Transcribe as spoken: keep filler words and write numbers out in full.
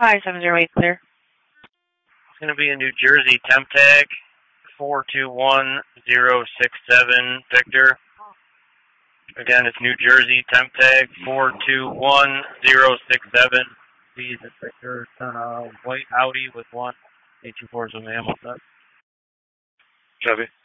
five seven zero eight, clear. It's going to be a New Jersey temp tag, four two one zero six seven, Victor. Again, it's New Jersey temp tag, four two one zero six seven. Please, Victor, on a white Audi with one eight two four is with me. I'm all set. Copy.